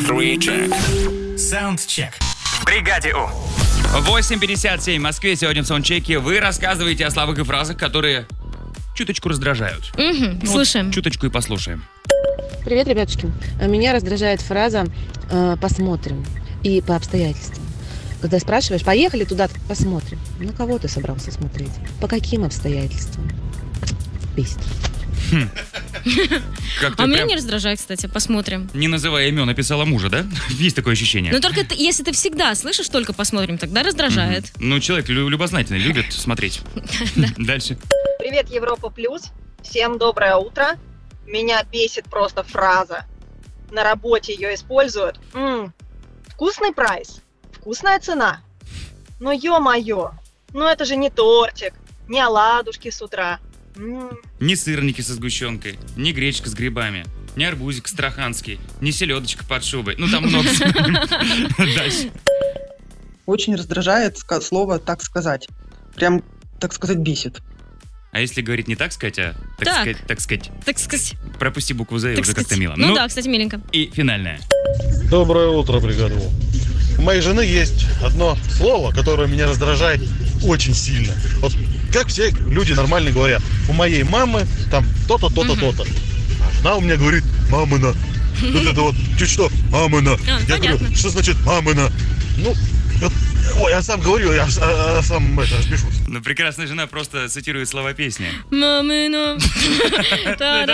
3 check. Саундчек. В бригаде У. 8:57 в Москве. Сегодня в саундчеке вы рассказываете о словах и фразах, которые чуточку раздражают. Слушаем. Чуточку и послушаем. Привет, ребятушки. Меня раздражает фраза «посмотрим» и «по обстоятельствам». Когда спрашиваешь, поехали туда, посмотрим. На кого ты собрался смотреть? По каким обстоятельствам? Бесит. Как ты А меня прям, не раздражает, кстати, посмотрим. не называя имен, написала мужа, да? Есть такое ощущение? Но только если ты всегда слышишь только посмотрим, тогда раздражает. Ну, человек любознательный, любит смотреть. Дальше. Привет, Европа Плюс. Всем доброе утро. Меня бесит просто фраза. На работе ее используют. Вкусный прайс. Вкусная цена. Но ё-моё. Ну это же не тортик. Не оладушки с утра. Не сырники со сгущенкой, не гречка с грибами, не арбузик астраханский, не селедочка под шубой. Ну, там много. Дальше. Очень раздражает слово «так сказать». Прям, так сказать, бесит. А если говорить не так сказать, а так сказать, Так сказать. пропусти букву «з» и Так уже как-то сказать. мило. Ну да, кстати, миленько. И финальное. Доброе утро, бригада У. У моей жены есть одно слово, которое меня раздражает очень сильно. Вот как все люди нормально говорят. У моей мамы там то-то, то-то, то-то. А жена у меня говорит «мамына». Вот это вот, чуть что, «мамына». Я понятно. говорю, что значит «мамына»? Ну, вот, ой, я сам говорю, я сам распишусь. Ну, прекрасная жена просто цитирует слова песни. Мамина.